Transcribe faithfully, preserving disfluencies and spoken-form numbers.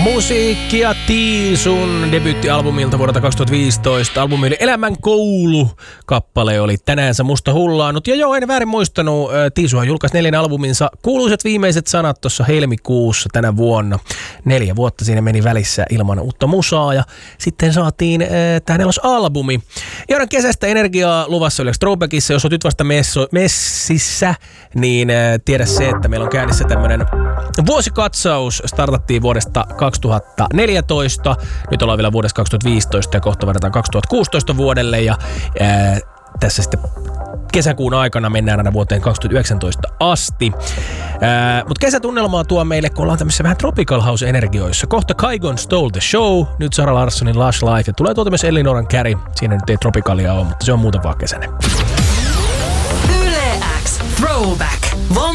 Musiikkia Tiisun debyyttialbumilta vuodelta kaksituhattaviisitoista. Albumi oli Elämän koulu. Kappale oli Tänään sä musta hullaannut. Ja joo, en väärin muistanut. Tiisuhan julkaisi neljän albuminsa Kuuluiset viimeiset sanat tuossa helmikuussa tänä vuonna. Neljä vuotta siinä meni välissä ilman uutta musaa. Ja sitten saatiin äh, tämä nelosalbumi. Ja kesästä energiaa luvassa yleensä Throwbackissa. Jos oot nyt vasta messo, messissä, niin äh, tiedä se, että meillä on käynnissä tämmönen vuosikatsaus. Startattiin vuodesta kaksituhattaneljätoista. Nyt ollaan vielä vuodesta kaksituhattaviisitoista ja kohta verrataan kaksituhattakuusitoista vuodelle. Ja ää, tässä sitten kesäkuun aikana mennään aina vuoteen kaksituhattayhdeksäntoista asti. Mutta kesätunnelmaa tuo meille, kun ollaan tämmöisissä vähän Tropical House-energioissa. Kohta Kygon Stole the Show, nyt Sara Larssonin Lush Life ja tulee tuolta myös Elinoran Carry. Siinä nyt ei Tropicalia ole, mutta se on muuten vaan kesäinen. Yle X Throwback.